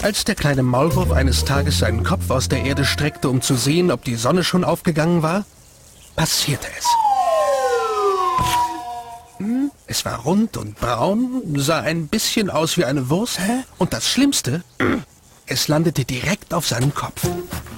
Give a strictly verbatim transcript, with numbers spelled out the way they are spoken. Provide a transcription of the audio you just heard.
Als der kleine Maulwurf eines Tages seinen Kopf aus der Erde streckte, um zu sehen, ob die Sonne schon aufgegangen war, passierte es. Hm, es war rund und braun, sah ein bisschen aus wie eine Wurst. Hä? Und das Schlimmste, es landete direkt auf seinem Kopf.